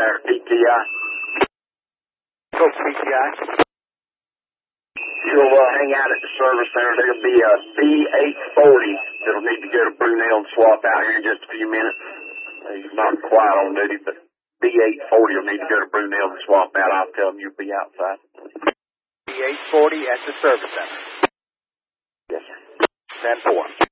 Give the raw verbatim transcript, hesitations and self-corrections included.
there, P T I. Coach P T I. You'll uh, hang out at the service center. There'll be a B eight forty that'll need to go to Brunel and swap out here in just a few minutes. Uh, he's not quiet on duty, but B eight forty will need to go to Brunel and swap out. I'll tell him you'll be outside. B eight forty at the service center. Yes, sir. ten four.